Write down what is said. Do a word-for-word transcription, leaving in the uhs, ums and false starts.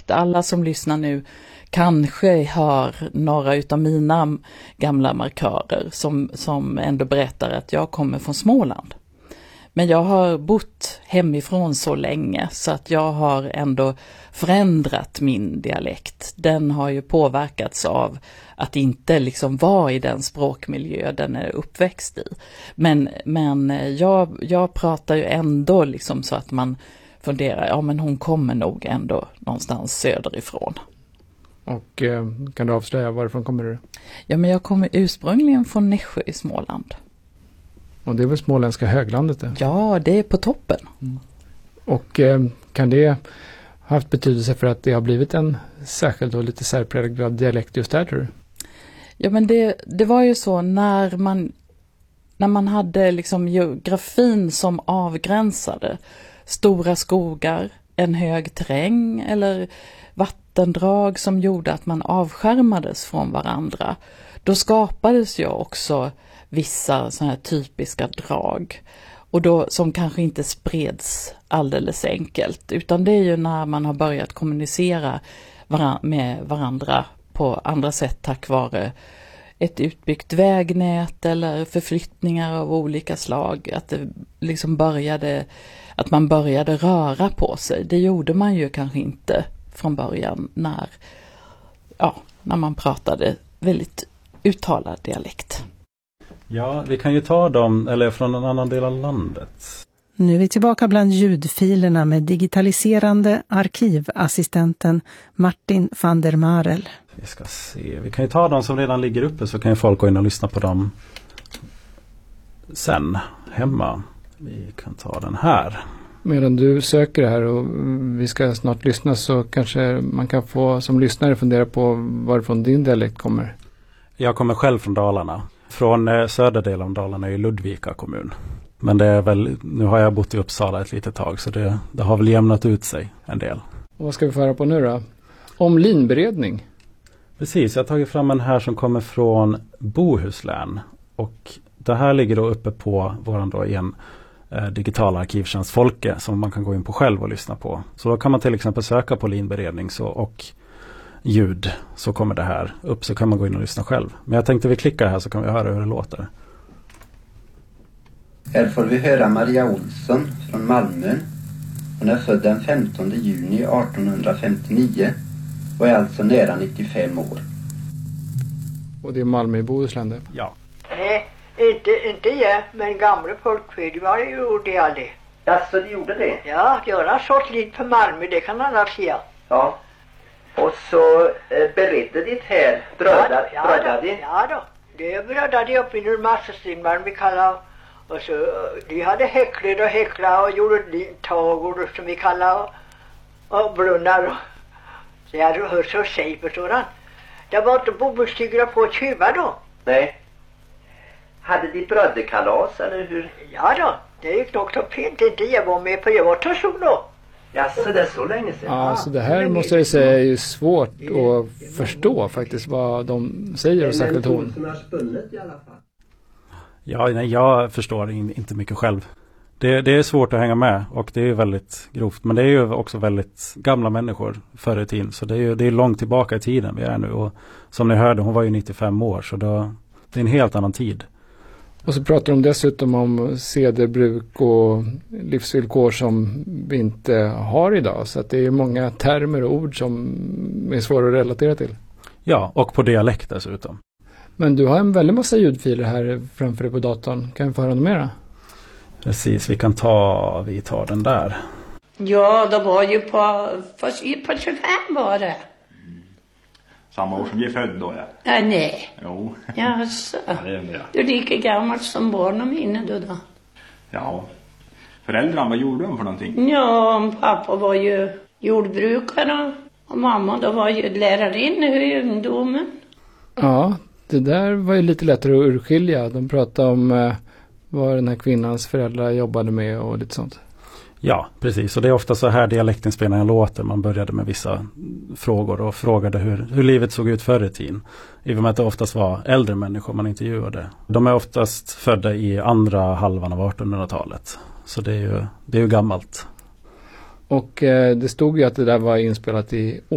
dialekt. Alla som lyssnar nu kanske har några utav mina gamla markörer som, som ändå berättar att jag kommer från Småland. Men jag har bott hemifrån så länge så att jag har ändå förändrat min dialekt. Den har ju påverkats av att inte liksom vara i den språkmiljö den är uppväxt i. Men, men jag, jag pratar ju ändå liksom så att man funderar, ja men hon kommer nog ändå någonstans söderifrån. Och eh, kan du avslöja varifrån kommer du? Ja, men jag kommer ursprungligen från Nässjö i Småland. Och det är väl småländska höglandet det? Ja, det är på toppen. Mm. Och eh, kan det ha haft betydelse för att det har blivit en särskild och lite särpräglad dialekt just där, tror du? Ja, men det, det var ju så när man, när man hade liksom geografin som avgränsade. Stora skogar, en hög terräng eller vattendrag som gjorde att man avskärmades från varandra. Då skapades ju också vissa sådana här typiska drag. Och då som kanske inte spreds alldeles enkelt. Utan det är ju när man har börjat kommunicera varan- med varandra på andra sätt tack vare ett utbyggt vägnät eller förflyttningar av olika slag. Att det liksom började, att man började röra på sig. Det gjorde man ju kanske inte från början när, ja, när man pratade väldigt uttalad dialekt. Ja, vi kan ju ta dem, eller från en annan del av landet. Nu är vi tillbaka bland ljudfilerna med digitaliserande arkivassistenten Martin van der Marel. Vi ska se, vi kan ju ta dem som redan ligger uppe så kan ju folk gå in och lyssna på dem sen hemma. Vi kan ta den här. Medan du söker det här och vi ska snart lyssna så kanske man kan få som lyssnare fundera på varifrån din dialekt kommer. Jag kommer själv från Dalarna. Från eh, södra delen av Dalarna i Ludvika kommun. Men det är väl, nu har jag bott i Uppsala ett litet tag så det, det har väl jämnat ut sig en del. Och vad ska vi föra på nu då? Om linberedning. Precis, jag har tagit fram en här som kommer från Bohuslän. Och det här ligger då uppe på våran då igen eh, digitala arkivtjänst Folke som man kan gå in på själv och lyssna på. Så då kan man till exempel söka på linberedning så, och ljud så kommer det här upp så kan man gå in och lyssna själv. Men jag tänkte vi klickar här så kan vi höra hur det låter. Här får vi höra Maria Olsson från Malmö. Hon är född den femtonde juni artonhundrafemtionio och är alltså nära nittiofem år. Och det är Malmö i Bohuslän det? Ja. Nej, inte, inte jag, men gamla folkfödvar gjorde jag det. Ja, så du gjorde det? Ja, jag har sålt lite för Malmö, det kan alla säga. Ja. Och så eh, beredde ditt här brödar, ja, brödar då, det? ja då, det brödade de upp i en massa strimmar vi kallar. Och så de hade häcklat och häcklat och gjorde tagor som vi kallar och, och brunnar. Och, så jag hör så säg på sådan. Det var inte bomullstyger på att köpa då. Nej. Hade de brödekalas eller hur? Ja då, det gick nog så fint inte jag var med på det var så då. Ja, så det är så länge sedan. Ja, så det här måste jag säga är ju svårt att förstå faktiskt vad de säger och särskilt hon. Som har spunnet i alla fall. Ja, nej, jag förstår in, inte mycket själv. Det, det är svårt att hänga med och det är väldigt grovt. Men det är ju också väldigt gamla människor förr i tiden. Så det är ju det är långt tillbaka i tiden vi är nu. Och som ni hörde, hon var ju nittiofem år så då, det är en helt annan tid. Och så pratar de dessutom om sederbruk och livsvillkor som vi inte har idag. Så att det är många termer och ord som är svåra att relatera till. Ja, och på dialekt dessutom. Men du har en väldigt massa ljudfiler här framför dig på datorn. Kan vi få höra något mera? Precis, vi kan ta, vi tar den där. Ja, det var ju på, på, på tjugofem var det. Mm. Samma år som vi är född då, ja. Ja, nej. Jo. Jaså. Ja, det är det. Du är lika gammal som barnen mina du då. Ja. Föräldrarna, vad gjorde de för någonting? Ja, pappa var ju jordbrukare och mamma då var ju lärarinna i ungdomen. Ja, det där var ju lite lättare att urskilja. De pratade om eh, vad den här kvinnans föräldrar jobbade med och lite sånt. Ja, precis. Och det är ofta så här dialektinspelningen låter. Man började med vissa frågor och frågade hur, hur livet såg ut förr i tiden. I och med att det oftast var äldre människor man intervjuade. De är oftast födda i andra halvan av artonhundratalet. Så det är ju, det är ju gammalt. Och eh, det stod ju att det där var inspelat i